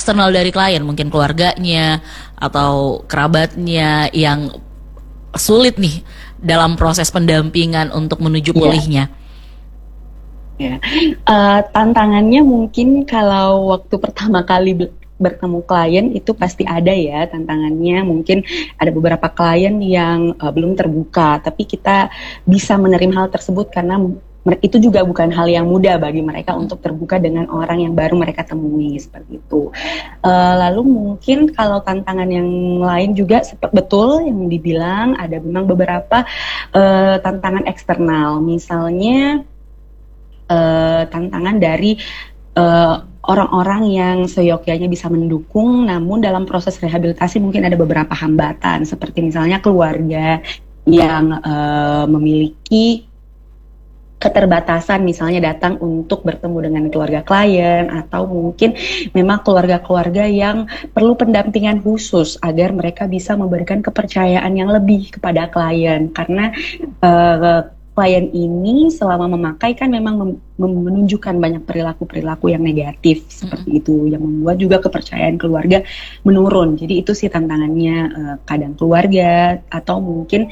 eksternal dari klien, mungkin keluarganya atau kerabatnya yang sulit nih dalam proses pendampingan untuk menuju pulihnya? Ya, tantangannya mungkin kalau waktu pertama kali bertemu klien itu pasti ada ya tantangannya. Mungkin ada beberapa klien yang belum terbuka, tapi kita bisa menerima hal tersebut karena itu juga bukan hal yang mudah bagi mereka untuk terbuka dengan orang yang baru mereka temui, seperti itu. Lalu mungkin kalau tantangan yang lain juga betul yang dibilang ada memang beberapa tantangan eksternal, misalnya tantangan dari orang-orang yang seyogyanya bisa mendukung, namun dalam proses rehabilitasi mungkin ada beberapa hambatan, seperti misalnya keluarga yang memiliki keterbatasan, misalnya datang untuk bertemu dengan keluarga klien, atau mungkin memang keluarga-keluarga yang perlu pendampingan khusus agar mereka bisa memberikan kepercayaan yang lebih kepada klien, karena klien ini selama memakai kan memang menunjukkan banyak perilaku-perilaku yang negatif seperti itu, yang membuat juga kepercayaan keluarga menurun. Jadi itu sih tantangannya, kadang keluarga atau mungkin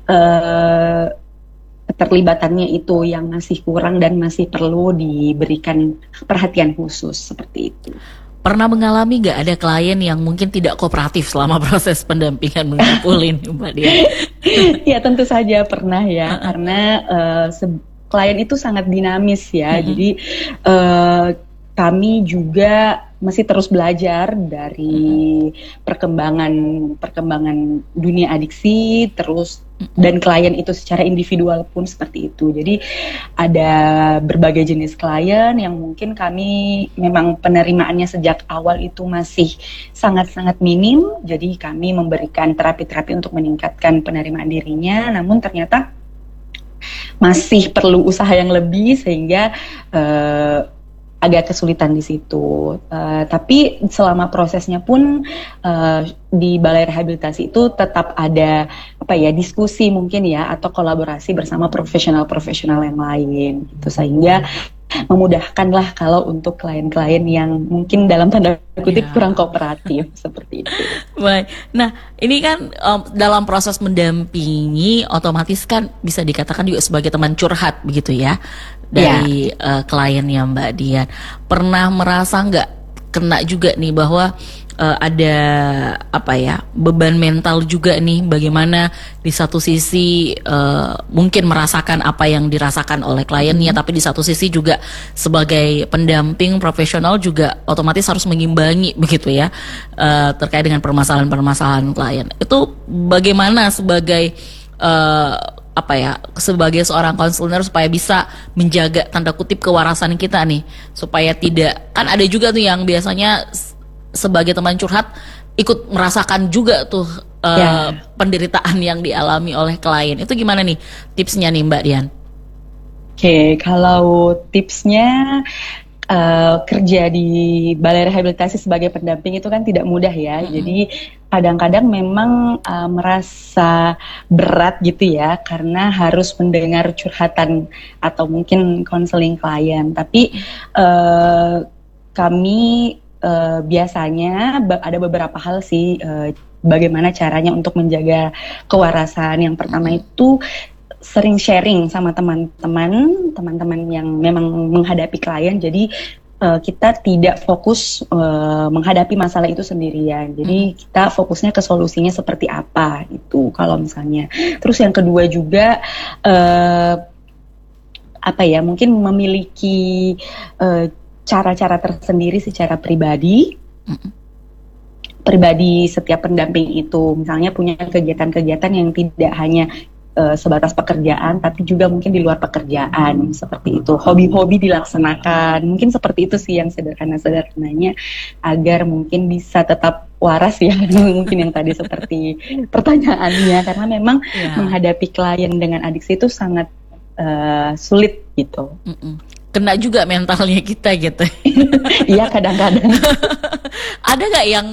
keterlibatannya itu yang masih kurang dan masih perlu diberikan perhatian khusus seperti itu. Pernah mengalami nggak ada klien yang mungkin tidak kooperatif selama proses pendampingan menuju pulih, Mbak Dian? Ya tentu saja pernah ya, karena klien itu sangat dinamis ya. Jadi kami juga masih terus belajar dari perkembangan dunia adiksi, terus dan klien itu secara individual pun seperti itu. Jadi ada berbagai jenis klien yang mungkin kami memang penerimaannya sejak awal itu masih sangat-sangat minim. Jadi kami memberikan terapi-terapi untuk meningkatkan penerimaan dirinya, namun ternyata masih perlu usaha yang lebih sehingga agak kesulitan di situ. Tapi selama prosesnya pun di balai rehabilitasi itu tetap ada diskusi mungkin ya, atau kolaborasi bersama profesional-profesional yang lain gitu, sehingga memudahkan lah kalau untuk klien-klien yang mungkin dalam tanda kutip kurang kooperatif seperti itu. Baik. Nah, ini kan dalam proses mendampingi otomatis kan bisa dikatakan juga sebagai teman curhat begitu ya dari kliennya Mbak Dian. Pernah merasa nggak kena juga nih bahwa ada beban mental juga nih, bagaimana di satu sisi mungkin merasakan apa yang dirasakan oleh kliennya, tapi di satu sisi juga sebagai pendamping profesional juga otomatis harus mengimbangi begitu ya, terkait dengan permasalahan-permasalahan klien. Itu bagaimana sebagai sebagai seorang konselor supaya bisa menjaga tanda kutip kewarasan kita nih, supaya tidak, kan ada juga tuh yang biasanya sebagai teman curhat ikut merasakan juga tuh penderitaan yang dialami oleh klien. Itu gimana nih tipsnya nih Mbak Dian? Oke, kalau tipsnya kerja di balai rehabilitasi sebagai pendamping itu kan tidak mudah ya. Jadi kadang-kadang memang merasa berat gitu ya, karena harus mendengar curhatan atau mungkin konseling klien. Tapi kami biasanya ada beberapa hal sih bagaimana caranya untuk menjaga kewarasan. Yang pertama itu sering sharing sama teman-teman yang memang menghadapi klien. Jadi kita tidak fokus menghadapi masalah itu sendirian. Jadi kita fokusnya ke solusinya seperti apa itu kalau misalnya. Terus yang kedua juga mungkin memiliki cara-cara tersendiri secara pribadi setiap pendamping itu, misalnya punya kegiatan-kegiatan yang tidak hanya sebatas pekerjaan, tapi juga mungkin di luar pekerjaan, seperti itu. Hobi-hobi dilaksanakan, mungkin seperti itu sih yang sederhana-sederhananya, agar mungkin bisa tetap waras ya, mungkin yang tadi seperti pertanyaannya, karena memang menghadapi klien dengan adiksi itu sangat sulit gitu. Kena juga mentalnya kita gitu. Iya kadang-kadang. Ada nggak yang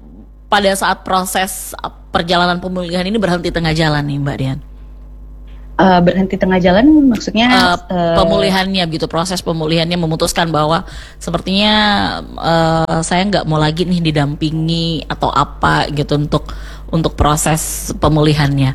pada saat proses perjalanan pemulihan ini berhenti tengah jalan nih Mbak Dian? Berhenti tengah jalan maksudnya Pemulihannya gitu, proses pemulihannya, memutuskan bahwa sepertinya saya nggak mau lagi nih didampingi atau apa gitu untuk proses pemulihannya.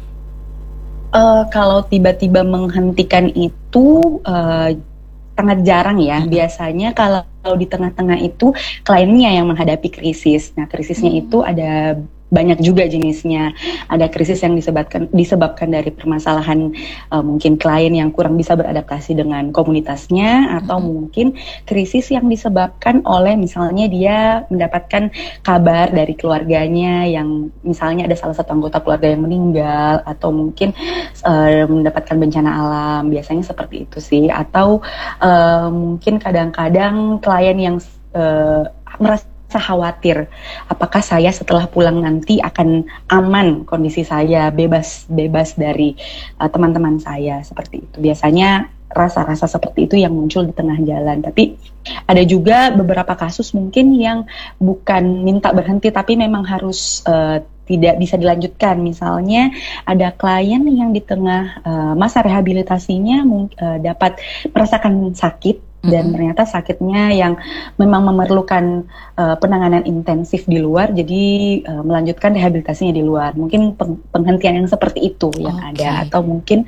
Kalau tiba-tiba menghentikan itu sangat jarang ya. Biasanya kalau di tengah-tengah itu kliennya yang menghadapi krisis. Nah, krisisnya itu ada banyak juga jenisnya. Ada krisis yang disebabkan dari permasalahan mungkin klien yang kurang bisa beradaptasi dengan komunitasnya, atau mungkin krisis yang disebabkan oleh misalnya dia mendapatkan kabar dari keluarganya yang misalnya ada salah satu anggota keluarga yang meninggal, atau mungkin mendapatkan bencana alam. Biasanya seperti itu sih. Atau mungkin kadang-kadang klien yang merasa khawatir, apakah saya setelah pulang nanti akan aman kondisi saya, bebas dari teman-teman saya, seperti itu. Biasanya rasa-rasa seperti itu yang muncul di tengah jalan. Tapi ada juga beberapa kasus mungkin yang bukan minta berhenti, tapi memang harus tidak bisa dilanjutkan. Misalnya ada klien yang di tengah masa rehabilitasinya dapat merasakan sakit, dan ternyata sakitnya yang memang memerlukan penanganan intensif di luar, jadi melanjutkan rehabilitasinya di luar. Mungkin penghentian yang seperti itu yang ada. Atau mungkin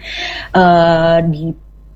di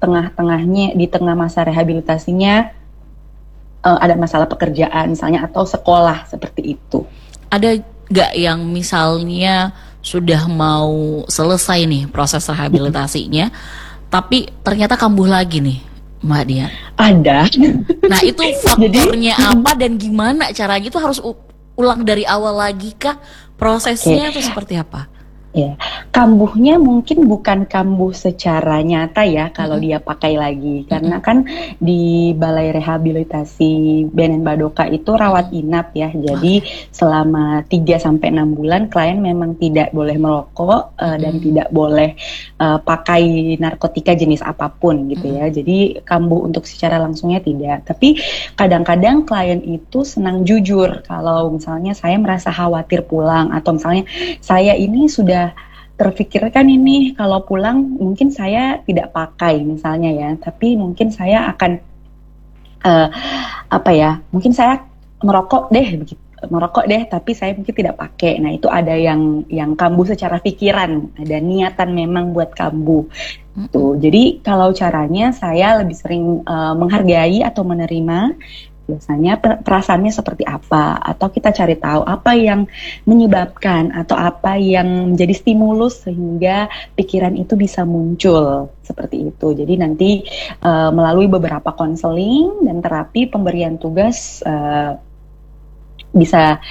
tengah masa rehabilitasinya ada masalah pekerjaan misalnya, atau sekolah, seperti itu. Ada gak yang misalnya sudah mau selesai nih proses rehabilitasinya, tapi ternyata kambuh lagi nih, Mbak Dian? Ada. Nah, itu faktornya apa dan gimana caranya? Itu harus ulang dari awal lagi kah? Prosesnya itu seperti apa? Ya, kambuhnya mungkin bukan kambuh secara nyata ya kalau dia pakai lagi, karena kan di Balai Rehabilitasi BNN Badoka itu rawat inap ya, jadi selama 3-6 bulan klien memang tidak boleh merokok dan tidak boleh pakai narkotika jenis apapun gitu ya. Jadi kambuh untuk secara langsungnya tidak, tapi kadang-kadang klien itu senang jujur kalau misalnya saya merasa khawatir pulang, atau misalnya saya ini sudah terfikirkan ini kalau pulang mungkin saya tidak pakai misalnya ya, tapi mungkin saya akan mungkin saya merokok deh, tapi saya mungkin tidak pakai. Nah, itu ada yang kambuh secara pikiran, ada niatan memang buat kambuh. Tuh, jadi kalau caranya saya lebih sering menghargai atau menerima biasanya perasaannya seperti apa, atau kita cari tahu apa yang menyebabkan atau apa yang menjadi stimulus sehingga pikiran itu bisa muncul seperti itu. Jadi nanti melalui beberapa konseling dan terapi pemberian tugas bisa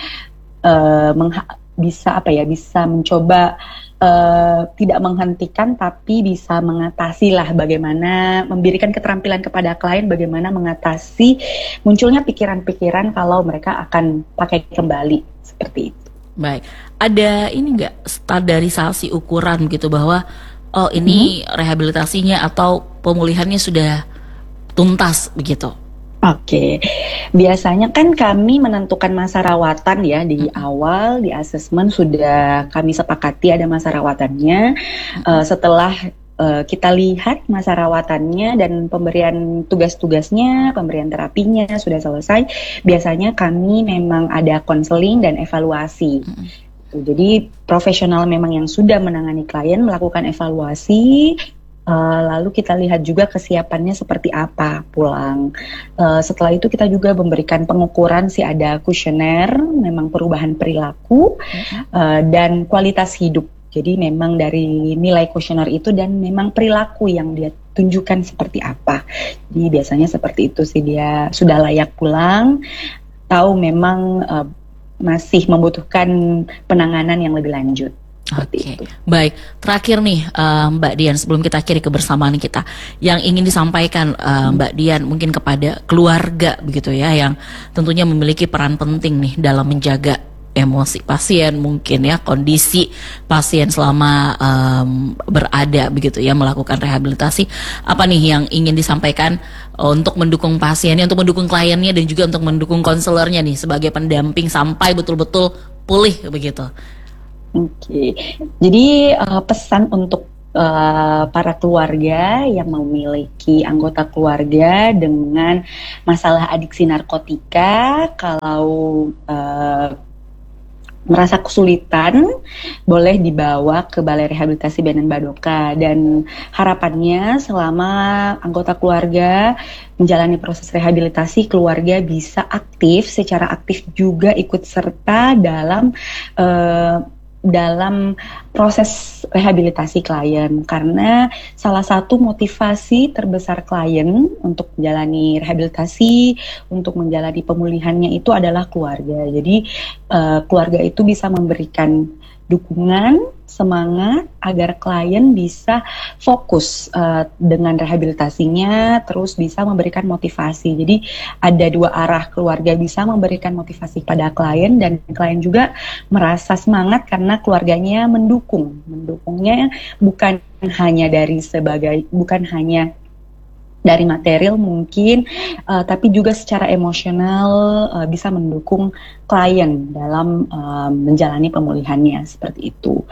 mencoba tidak menghentikan, tapi bisa mengatasi lah, bagaimana memberikan keterampilan kepada klien bagaimana mengatasi munculnya pikiran-pikiran kalau mereka akan pakai kembali, seperti itu. Baik, ada ini nggak standarisasi ukuran gitu bahwa ini rehabilitasinya atau pemulihannya sudah tuntas begitu? Oke, biasanya kan kami menentukan masa rawatan ya di awal, di asesmen sudah kami sepakati ada masa rawatannya. Setelah kita lihat masa rawatannya dan pemberian tugas-tugasnya, pemberian terapinya sudah selesai, biasanya kami memang ada konseling dan evaluasi. Jadi profesional memang yang sudah menangani klien melakukan evaluasi. Lalu kita lihat juga kesiapannya seperti apa pulang. Setelah itu kita juga memberikan pengukuran ada kuesioner, memang perubahan perilaku dan kualitas hidup. Jadi memang dari nilai kuesioner itu dan memang perilaku yang dia tunjukkan seperti apa. Jadi biasanya seperti itu sih, dia sudah layak pulang, tahu memang masih membutuhkan penanganan yang lebih lanjut. Oke, baik. Terakhir nih Mbak Dian, sebelum kita akhiri kebersamaan kita, yang ingin disampaikan Mbak Dian mungkin kepada keluarga begitu ya, yang tentunya memiliki peran penting nih dalam menjaga emosi pasien, mungkin ya kondisi pasien selama berada begitu ya, melakukan rehabilitasi. Apa nih yang ingin disampaikan untuk mendukung pasiennya, untuk mendukung kliennya, dan juga untuk mendukung konselornya nih sebagai pendamping sampai betul-betul pulih begitu? Oke, jadi pesan untuk para keluarga yang memiliki anggota keluarga dengan masalah adiksi narkotika. Kalau merasa kesulitan, boleh dibawa ke Balai Rehabilitasi BNN Badoka, dan harapannya selama anggota keluarga menjalani proses rehabilitasi, keluarga bisa secara aktif juga ikut serta dalam proses rehabilitasi klien, karena salah satu motivasi terbesar klien untuk menjalani rehabilitasi, untuk menjalani pemulihannya itu adalah keluarga. Jadi keluarga itu bisa memberikan dukungan, semangat agar klien bisa fokus dengan rehabilitasinya, terus bisa memberikan motivasi. Jadi ada dua arah, keluarga bisa memberikan motivasi pada klien, dan klien juga merasa semangat karena keluarganya mendukungnya bukan hanya dari material mungkin, tapi juga secara emosional bisa mendukung klien dalam menjalani pemulihannya, seperti itu.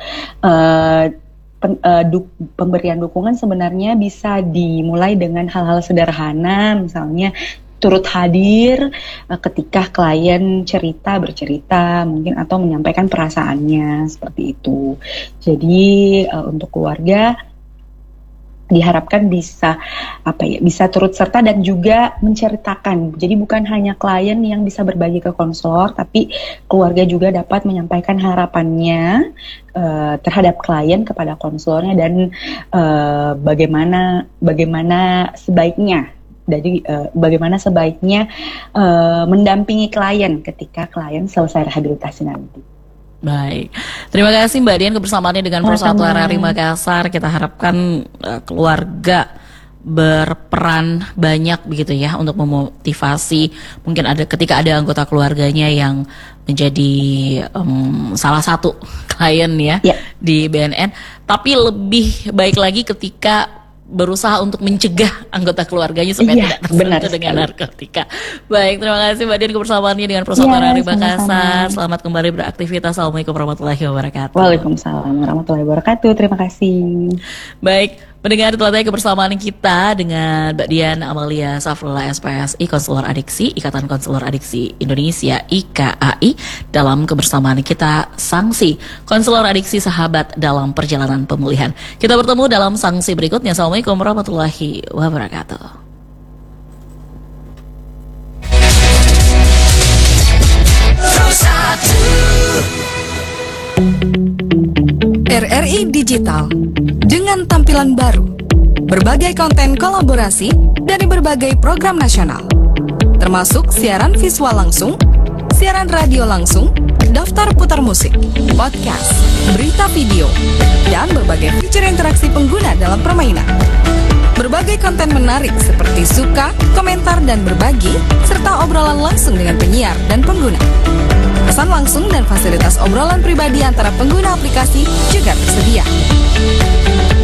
Pemberian dukungan sebenarnya bisa dimulai dengan hal-hal sederhana, misalnya turut hadir ketika klien bercerita mungkin, atau menyampaikan perasaannya, seperti itu. Jadi untuk keluarga diharapkan bisa turut serta dan juga menceritakan. Jadi bukan hanya klien yang bisa berbagi ke konselor, tapi keluarga juga dapat menyampaikan harapannya terhadap klien kepada konselornya, dan bagaimana sebaiknya. Jadi bagaimana sebaiknya mendampingi klien ketika klien selesai rehabilitasi nanti. Baik, terima kasih Mbak Dian kebersamaannya dengan Perusahaan Lari Makassar. Kita harapkan keluarga berperan banyak begitu ya untuk memotivasi. Mungkin ketika ada anggota keluarganya yang menjadi salah satu klien ya di BNN, tapi lebih baik lagi ketika berusaha untuk mencegah anggota keluarganya supaya tidak tersentuh dengan narkotika. Baik, terima kasih Mbak Dian kebersamaannya dengan Perusahaan Lari Makassar. Selamat kembali beraktivitas. Assalamualaikum warahmatullahi wabarakatuh. Waalaikumsalam warahmatullahi wabarakatuh. Terima kasih. Baik, pendengar, telah kebersamaan kita dengan Mbak Dian Amalia Safrullah, SPSI, Konselor Adiksi, Ikatan Konselor Adiksi Indonesia, IKAI, dalam kebersamaan kita sanksi Konselor Adiksi Sahabat dalam Perjalanan Pemulihan. Kita bertemu dalam sanksi berikutnya. Assalamualaikum warahmatullahi wabarakatuh. RRI Digital dengan tampilan baru, berbagai konten kolaborasi dari berbagai program nasional, termasuk siaran visual langsung, siaran radio langsung, daftar putar musik, podcast, berita video, dan berbagai fitur interaksi pengguna dalam permainan. Berbagai konten menarik seperti suka, komentar, dan berbagi, serta obrolan langsung dengan penyiar dan pengguna. Pesan langsung dan fasilitas obrolan pribadi antara pengguna aplikasi juga tersedia.